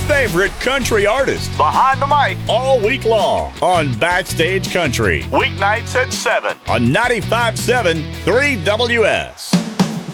favorite country artists Behind the mic all week long on Backstage Country. weeknights at 7. On 95.7 3WS.